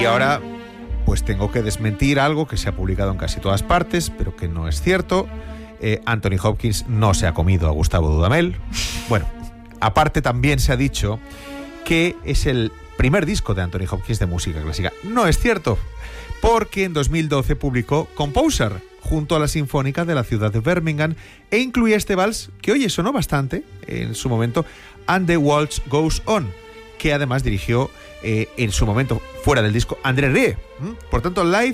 ahora pues tengo que desmentir algo que se ha publicado en casi todas partes, pero que no es cierto. Anthony Hopkins no se ha comido a Gustavo Dudamel. Bueno, aparte también se ha dicho que es el primer disco de Anthony Hopkins de música clásica. No es cierto, porque en 2012 publicó Composer junto a la Sinfónica de la ciudad de Birmingham e incluía este vals que, oye, sonó bastante en su momento, And the Waltz Goes On, que además dirigió en su momento, fuera del disco, André Rieu. Por tanto, live